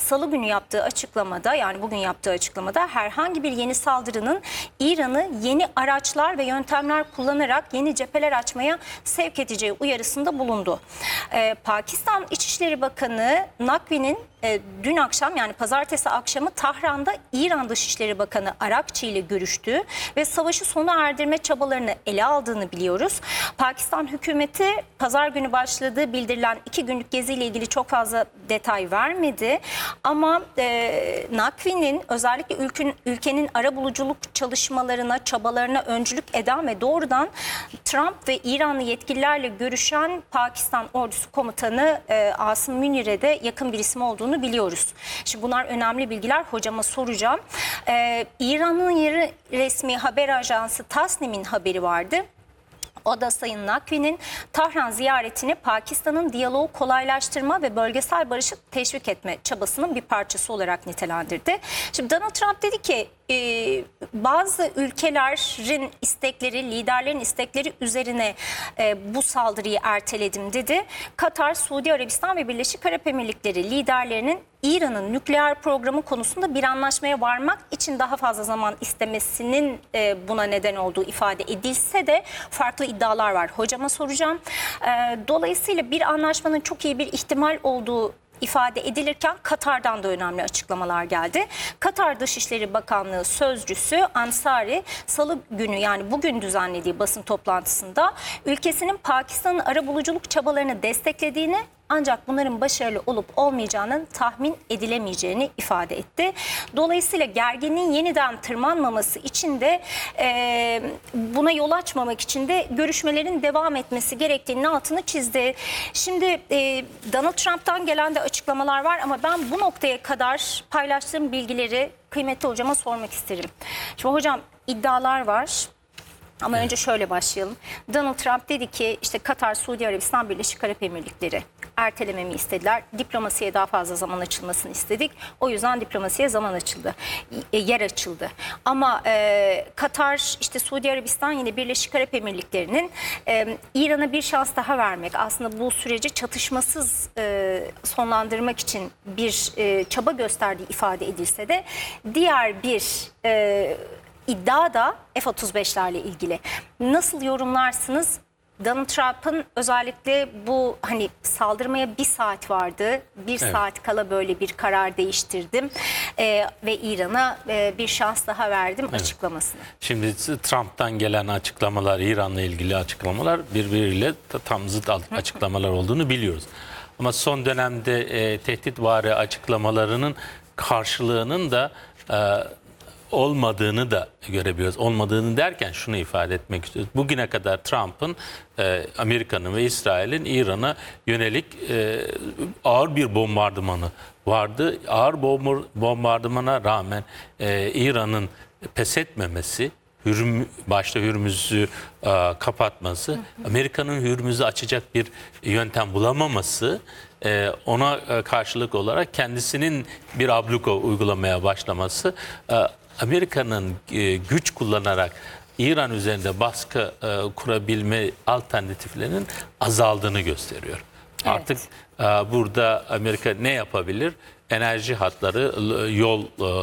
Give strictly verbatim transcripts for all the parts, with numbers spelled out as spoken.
Salı günü yaptığı açıklamada, yani bugün yaptığı açıklamada herhangi bir yeni saldırının İran'ı yeni araçlar ve yöntemler kullanarak yeni cepheler açmaya sevk edeceği uyarısında bulundu. Ee, Pakistan İçişleri Bakanı Nakvi'nin e, dün akşam, yani pazartesi akşamı Tahran'da İran Dışişleri Bakanı Arakçi ile görüştüğü ve savaşı sona erdirme çabalarını ele aldığını biliyoruz. Pakistan hükümeti pazar günü başladığı bildirilen iki günlük geziyle ilgili çok fazla detay vermedi. Ama e, Nakvi'nin özellikle ülkenin, ülkenin arabuluculuk çalışmalarına, çabalarına öncülük eden ve doğrudan Trump ve İranlı yetkililerle görüşen Pakistan Ordusu Komutanı e, Asım Münir'e de yakın bir isim olduğunu biliyoruz. Şimdi bunlar önemli bilgiler, hocama soracağım. E, İran'ın yarı resmi haber ajansı Tasnim'in haberi vardı. O da Sayın Nakvi'nin Tahran ziyaretini Pakistan'ın diyaloğu kolaylaştırma ve bölgesel barışı teşvik etme çabasının bir parçası olarak nitelendirdi. Şimdi Donald Trump dedi ki e, bazı ülkelerin istekleri, liderlerin istekleri üzerine e, bu saldırıyı erteledim dedi. Katar, Suudi Arabistan ve Birleşik Arap Emirlikleri liderlerinin İran'ın nükleer programı konusunda bir anlaşmaya varmak için daha fazla zaman istemesinin e, buna neden olduğu ifade edilse de farklı iddialar var. Hocama soracağım. E, dolayısıyla bir anlaşmanın çok iyi bir ihtimal olduğu ifade edilirken Katar'dan da önemli açıklamalar geldi. Katar Dışişleri Bakanlığı Sözcüsü Ansari Salı günü, yani bugün düzenlediği basın toplantısında ülkesinin Pakistan'ın arabuluculuk çabalarını desteklediğini, ancak bunların başarılı olup olmayacağının tahmin edilemeyeceğini ifade etti. Dolayısıyla gerginliğin yeniden tırmanmaması için de e, buna yol açmamak için de görüşmelerin devam etmesi gerektiğinin altını çizdi. Şimdi e, Donald Trump'tan gelen de açıklamalar var ama ben bu noktaya kadar paylaştığım bilgileri kıymetli hocama sormak isterim. Şimdi hocam, iddialar var. Ama önce şöyle başlayalım. Donald Trump dedi ki işte Katar, Suudi Arabistan, Birleşik Arap Emirlikleri ertelememi istediler. Diplomasiye daha fazla zaman açılmasını istedik. O yüzden diplomasiye zaman açıldı. Yer açıldı. Ama e, Katar, işte Suudi Arabistan, yine Birleşik Arap Emirlikleri'nin e, İran'a bir şans daha vermek, aslında bu süreci çatışmasız e, sonlandırmak için bir e, çaba gösterdiği ifade edilse de diğer bir e, İddia da F otuz beşlerle ilgili. Nasıl yorumlarsınız? Donald Trump'ın özellikle bu, hani saldırmaya bir saat vardı, bir evet. saat kala böyle bir karar değiştirdim ee, ve İran'a e, bir şans daha verdim evet. açıklamasını. Şimdi Trump'tan gelen açıklamalar, İran'la ilgili açıklamalar birbiriyle tam zıt açıklamalar olduğunu biliyoruz. Ama son dönemde e, tehditvari açıklamalarının karşılığının da e, olmadığını da görebiliyoruz. Olmadığını derken şunu ifade etmek istiyoruz. Bugüne kadar Trump'ın, e, Amerika'nın ve İsrail'in İran'a yönelik e, ağır bir bombardımanı vardı. Ağır bombardımana rağmen e, İran'ın pes etmemesi, Hürm, başta Hürmüz'ü e, kapatması, Amerika'nın Hürmüz'ü açacak bir yöntem bulamaması, e, ona e, karşılık olarak kendisinin bir abluka uygulamaya başlaması, e, Amerika'nın e, güç kullanarak İran üzerinde baskı e, kurabilme alternatiflerinin azaldığını gösteriyor. Evet. Artık e, burada Amerika ne yapabilir? Enerji hatları, yol,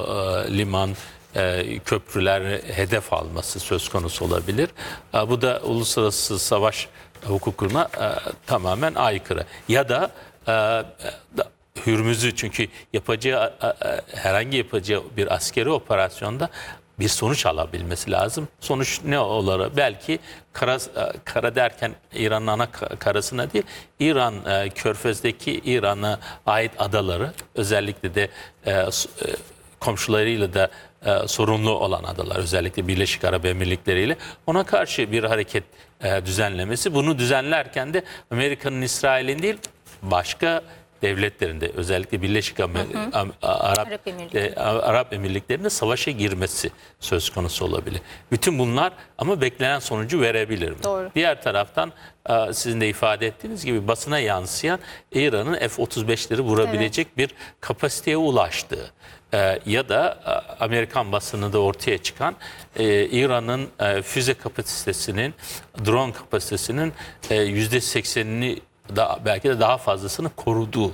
e, liman, e, köprüler hedef alması söz konusu olabilir. E, bu da uluslararası savaş hukukuna e, tamamen aykırı. Ya da e, da, Hürmüz'ü, çünkü yapacağı herhangi yapacağı bir askeri operasyonda bir sonuç alabilmesi lazım. Sonuç ne olur? Belki kara, kara derken İran'ın ana karasına değil, İran Körfez'deki İran'a ait adaları, özellikle de komşularıyla da sorunlu olan adalar, özellikle Birleşik Arap Emirlikleri ile ona karşı bir hareket düzenlemesi. Bunu düzenlerken de Amerika'nın, İsrail'in değil, başka devletlerinde, özellikle Birleşik Amer hı hı. Arap, Arap, Emirlikleri. e, Arap Emirlikleri'nde savaşa girmesi söz konusu olabilir. Bütün bunlar ama beklenen sonucu verebilir mi? Doğru. Diğer taraftan e, sizin de ifade ettiğiniz gibi basına yansıyan İran'ın F otuz beşleri vurabilecek evet. bir kapasiteye ulaştığı e, ya da e, Amerikan basınında ortaya çıkan e, İran'ın e, füze kapasitesinin, drone kapasitesinin e, yüzde seksenini da belki de daha fazlasını koruduğu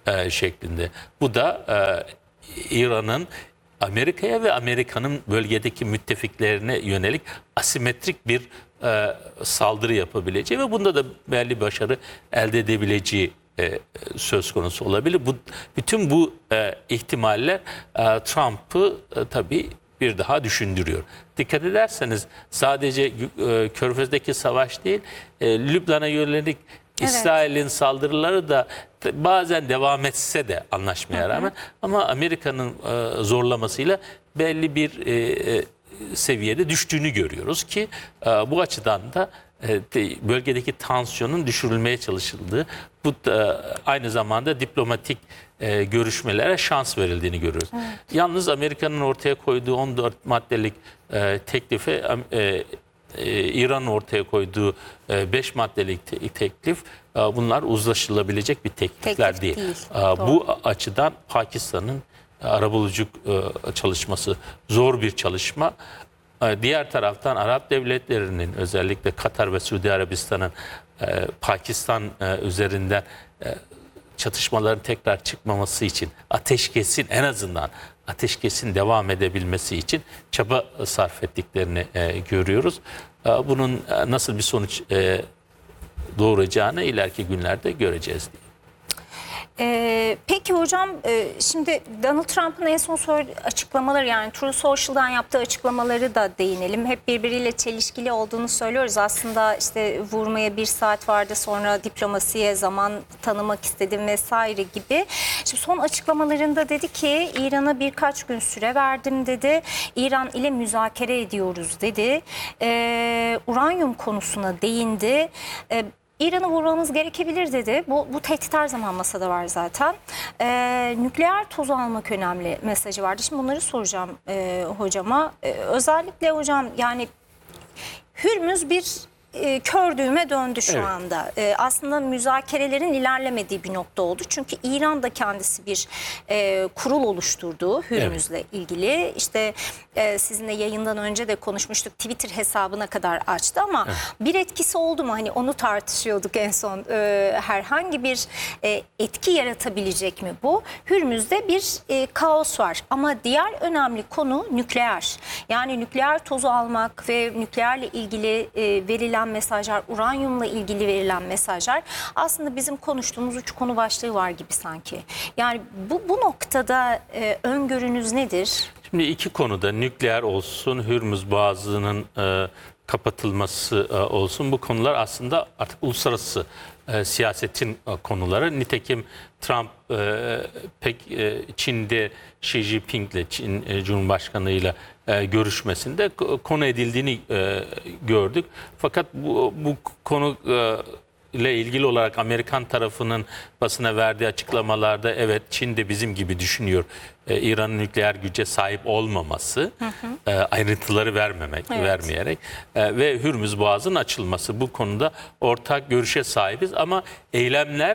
e, şeklinde. Bu da e, İran'ın Amerika'ya ve Amerika'nın bölgedeki müttefiklerine yönelik asimetrik bir e, saldırı yapabileceği ve bunda da belli başarı elde edebileceği e, söz konusu olabilir. Bu bütün bu e, ihtimaller e, Trump'ı e, tabii bir daha düşündürüyor. Dikkat ederseniz sadece e, Körfez'deki savaş değil, e, Lübnan'a yönelik Evet. İsrail'in saldırıları da bazen devam etse de anlaşmaya rağmen, ama Amerika'nın e, zorlamasıyla belli bir e, e, seviyede düştüğünü görüyoruz ki e, bu açıdan da e, de, bölgedeki tansiyonun düşürülmeye çalışıldığı, bu da aynı zamanda diplomatik e, görüşmelere şans verildiğini görüyoruz. Evet. Yalnız Amerika'nın ortaya koyduğu on dört maddelik e, teklife e, Ee, İran'ın ortaya koyduğu beş maddelik te teklif, e, bunlar uzlaşılabilecek bir teklifler Teklif değil. değil. E, bu açıdan Pakistan'ın e, arabuluculuk e, çalışması zor bir çalışma. E, diğer taraftan Arap devletlerinin, özellikle Katar ve Suudi Arabistan'ın e, Pakistan e, üzerinden e, çatışmaların tekrar çıkmaması için, ateşkesin en azından ateşkesin devam edebilmesi için çaba sarf ettiklerini e, görüyoruz. E, bunun e, nasıl bir sonuç e, doğuracağını ileriki günlerde göreceğiz diye. Ee, peki hocam, e, şimdi Donald Trump'ın en son söylediği açıklamaları, yani Truth Social'dan yaptığı açıklamaları da değinelim. Hep birbiriyle çelişkili olduğunu söylüyoruz. Aslında işte vurmaya bir saat vardı, sonra diplomasiye zaman tanımak istedim vesaire gibi. Şimdi son açıklamalarında dedi ki İran'a birkaç gün süre verdim dedi. İran ile müzakere ediyoruz dedi. Ee, uranyum konusuna değindi. Ee, İran'ı vurmamız gerekebilir dedi. Bu, bu tehdit her zaman masada var zaten. Ee, nükleer tozu almak önemli mesajı vardı. Şimdi bunları soracağım e, hocama. Ee, özellikle hocam, yani Hürmüz bir e, kör düğme döndü şu Evet. anda. E, aslında müzakerelerin ilerlemediği bir nokta oldu. Çünkü İran da kendisi bir e, kurul oluşturdu Hürmüz'le evet. ilgili. İşte e, sizinle yayından önce de konuşmuştuk. Twitter hesabına kadar açtı ama evet. bir etkisi oldu mu? Hani onu tartışıyorduk en son. E, herhangi bir e, etki yaratabilecek mi bu? Hürmüz'de bir e, kaos var. Ama diğer önemli konu nükleer. Yani nükleer tozu almak ve nükleerle ilgili e, verilen mesajlar, uranyumla ilgili verilen mesajlar, aslında bizim konuştuğumuz üç konu başlığı var gibi sanki. Yani bu, bu noktada e, öngörünüz nedir? Şimdi iki konuda, nükleer olsun, Hürmüz Boğazı'nın e, kapatılması e, olsun, bu konular aslında artık uluslararası e, siyasetin e, konuları. Nitekim Trump e, pek e, Çin'de Xi Jinping'le, Çin e, Cumhurbaşkanı'yla e, görüşmesinde konu edildiğini e, gördük. Fakat bu, bu konu e, ile ilgili olarak Amerikan tarafının basına verdiği açıklamalarda evet, Çin de bizim gibi düşünüyor. Ee, İran'ın nükleer güce sahip olmaması, hı hı. E, ayrıntıları vermemek, evet. vermeyerek e, ve Hürmüz Boğazı'nın açılması, bu konuda ortak görüşe sahibiz ama eylemler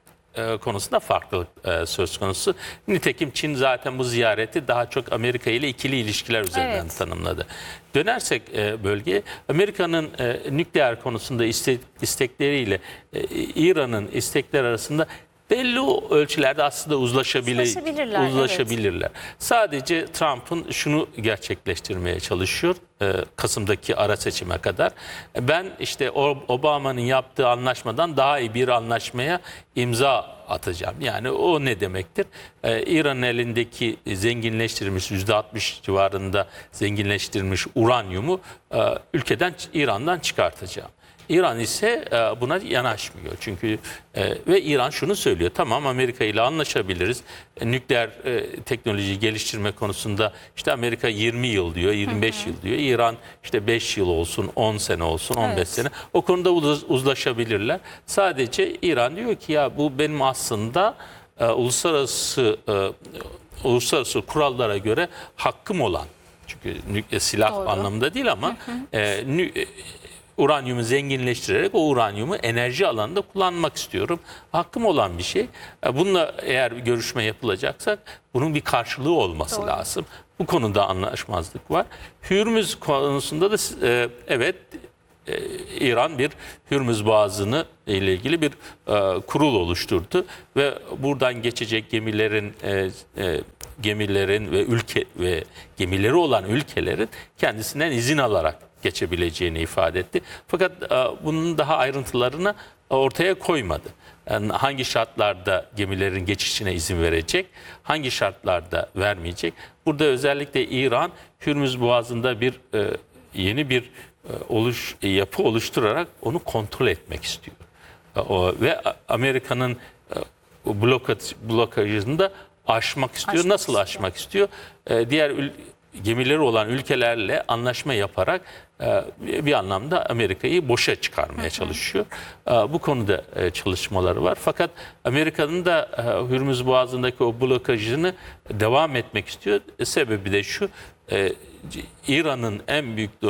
e, konusunda farklılık e, söz konusu. Nitekim Çin zaten bu ziyareti daha çok Amerika ile ikili ilişkiler üzerinden evet. tanımladı. Dönersek e, bölgeye, Amerika'nın e, nükleer konusunda istek, istekleriyle e, İran'ın istekleri arasında belli ölçülerde aslında uzlaşabilir, uzlaşabilirler. uzlaşabilirler. Evet. Sadece Trump'ın şunu gerçekleştirmeye çalışıyor e, Kasım'daki ara seçime kadar. Ben işte Obama'nın yaptığı anlaşmadan daha iyi bir anlaşmaya imza atacağım. Yani o ne demektir? Ee, İran'ın elindeki zenginleştirilmiş, yüzde altmış civarında zenginleştirilmiş uranyumu e, ülkeden, İran'dan çıkartacağım. İran ise e, buna yanaşmıyor. Çünkü e, ve İran şunu söylüyor: tamam, Amerika ile anlaşabiliriz. E, nükleer e, teknolojiyi geliştirme konusunda işte Amerika yirmi yıl diyor, yirmi beş hı hı. yıl diyor. İran işte beş yıl olsun, on sene olsun, on beş evet. sene. O konuda uz uzlaşabilirler. Sadece İran diyor ki ya bu benim aslında e, uluslararası e, uluslararası kurallara göre hakkım olan, çünkü nükleer silah Doğru. anlamında değil ama hı hı. E, nü, uranyumu zenginleştirerek o uranyumu enerji alanında kullanmak istiyorum. Hakkım olan bir şey. Bununla eğer bir görüşme yapılacaksak bunun bir karşılığı olması Doğru. lazım. Bu konuda anlaşmazlık var. Hürmüz konusunda da evet, e, İran bir Hürmüz Boğazı'nı ile ilgili bir e, kurul oluşturdu ve buradan geçecek gemilerin e, e, gemilerin ve ülke ve gemileri olan ülkelerin kendisinden izin alarak geçebileceğini ifade etti. Fakat e, bunun daha ayrıntılarını ortaya koymadı. Yani hangi şartlarda gemilerin geçişine izin verecek, hangi şartlarda vermeyecek. Burada özellikle İran Hürmüz Boğazı'nda bir e, yeni bir e, oluş yapı oluşturarak onu kontrol etmek istiyor. E, o, ve Amerika'nın e, blokaj, blokajını da aşmak istiyor. Aşmak Nasıl istiyor. aşmak istiyor? E, diğer ül, gemileri olan ülkelerle anlaşma yaparak e, bir anlamda Amerika'yı boşa çıkarmaya çalışıyor. E, bu konuda e, çalışmaları var. Fakat Amerika'nın da e, Hürmüz Boğazı'ndaki o blokajını devam etmek istiyor. E, sebebi de şu, e, İran'ın en büyük de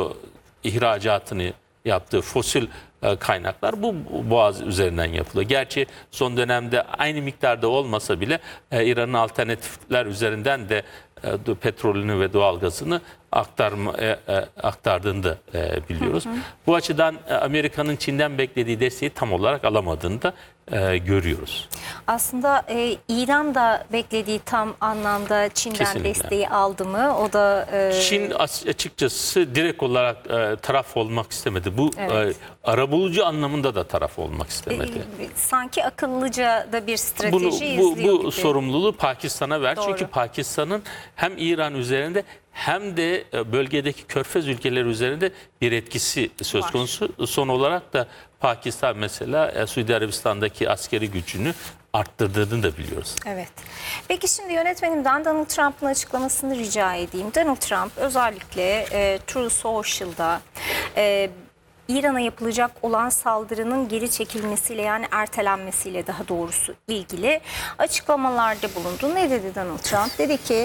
ihracatını yaptığı fosil e, kaynaklar bu boğaz üzerinden yapılıyor. Gerçi son dönemde aynı miktarda olmasa bile e, İran'ın alternatifler üzerinden de e, petrolünü ve doğalgazını aktarma, e, e, aktardığını da e, biliyoruz. Hı hı. Bu açıdan e, Amerika'nın Çin'den beklediği desteği tam olarak alamadığını da e, görüyoruz. Aslında e, İran da beklediği tam anlamda Çin'den Kesinlikle. desteği aldı mı? O da e... Çin açıkçası direkt olarak e, taraf olmak istemedi. Bu Evet. e, arabulucu anlamında da taraf olmak istemedi. E, sanki akıllıca da bir strateji Bunu, bu, izliyor bu gibi. sorumluluğu Pakistan'a ver. Doğru. Çünkü Pakistan'ın hem İran üzerinde hem de bölgedeki Körfez ülkeleri üzerinde bir etkisi söz konusu. Son olarak da Pakistan mesela Suudi Arabistan'daki askeri gücünü arttırdığını da biliyoruz. Evet. Peki şimdi yönetmenimden Donald Trump'ın açıklamasını rica edeyim. Donald Trump özellikle e, Truth Social'da e, İran'a yapılacak olan saldırının geri çekilmesiyle, yani ertelenmesiyle daha doğrusu ilgili açıklamalarda bulundu. Ne dedi Donald Trump? Dedi ki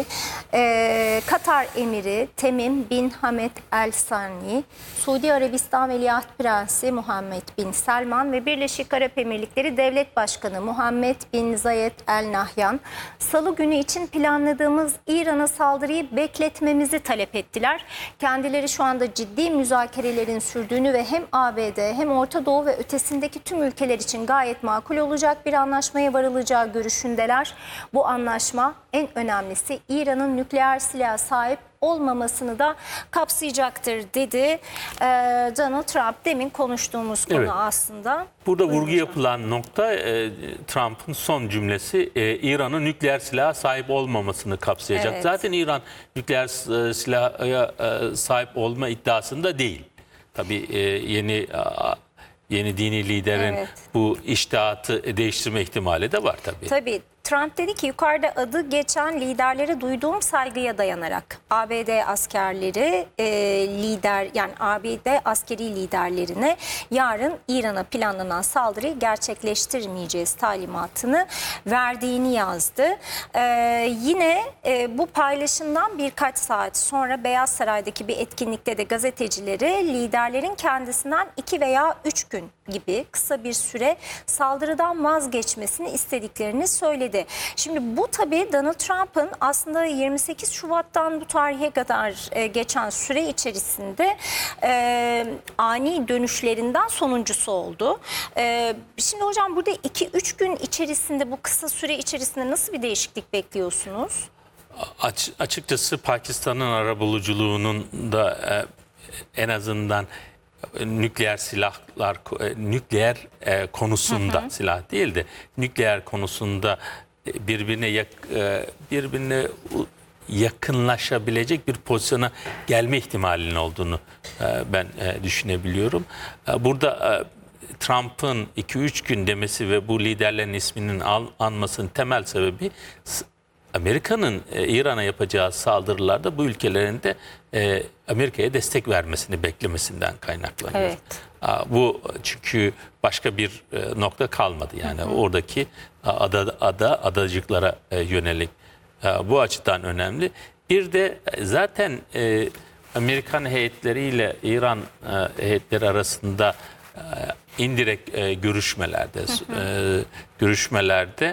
e, Katar Emiri Temim bin Hamed El Sani, Suudi Arabistan Veliaht Prensi Muhammed bin Selman ve Birleşik Arap Emirlikleri Devlet Başkanı Muhammed bin Zayed El Nahyan Salı günü için planladığımız İran'a saldırıyı bekletmemizi talep ettiler. Kendileri şu anda ciddi müzakerelerin sürdüğünü ve hem A B D hem Orta Doğu ve ötesindeki tüm ülkeler için gayet makul olacak bir anlaşmaya varılacağı görüşündeler. Bu anlaşma en önemlisi İran'ın nükleer silaha sahip olmamasını da kapsayacaktır dedi ee, Donald Trump. Demin konuştuğumuz konu Evet. aslında. Burada Buyurun vurgu hocam. yapılan nokta e, Trump'ın son cümlesi e, İran'ın nükleer silaha sahip olmamasını kapsayacak. Evet. Zaten İran nükleer e, silaha e, sahip olma iddiasında değil. Tabii e, yeni a, yeni dini liderin Evet. bu iştihatı değiştirme ihtimali de var tabii. Tabii. Trump dedi ki yukarıda adı geçen liderlere duyduğum saygıya dayanarak A B D askerleri e, lider yani A B D askeri liderlerine yarın İran'a planlanan saldırıyı gerçekleştirmeyeceğiz talimatını verdiğini yazdı. E, yine e, bu paylaşımdan birkaç saat sonra Beyaz Saray'daki bir etkinlikte de gazetecilere liderlerin kendisinden iki veya üç gün gibi kısa bir süre saldırıdan vazgeçmesini istediklerini söyledi. Şimdi bu tabii Donald Trump'ın aslında yirmi sekiz Şubat'tan bu tarihe kadar e, geçen süre içerisinde e, ani dönüşlerinden sonuncusu oldu. E, şimdi hocam burada iki üç gün içerisinde, bu kısa süre içerisinde nasıl bir değişiklik bekliyorsunuz? Aç, açıkçası Pakistan'ın arabuluculuğunun da e, en azından nükleer silahlar, nükleer e, konusunda, hı hı. silah değil de nükleer konusunda birbirine yak, birbirine yakınlaşabilecek bir pozisyona gelme ihtimalinin olduğunu ben düşünebiliyorum. Burada Trump'ın iki üç gün demesi ve bu liderlerin isminin anmasının temel sebebi Amerika'nın İran'a yapacağı saldırılarda bu ülkelerin de Amerika'ya destek vermesini beklemesinden kaynaklanıyor. Evet. Bu çünkü başka bir nokta kalmadı. Yani hı hı. oradaki ada, ada adacıklara yönelik bu açıdan önemli. Bir de zaten Amerikan heyetleriyle İran heyetleri arasında indirekt görüşmelerde hı hı. görüşmelerde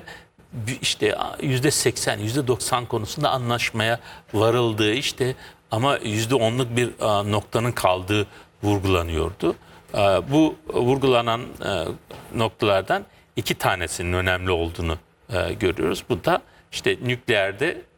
işte yüzde seksen, yüzde doksan konusunda anlaşmaya varıldığı işte ama yüzde onluk bir noktanın kaldığı vurgulanıyordu. E, bu vurgulanan e, noktalardan iki tanesinin önemli olduğunu e, görüyoruz. Bu da işte nükleerde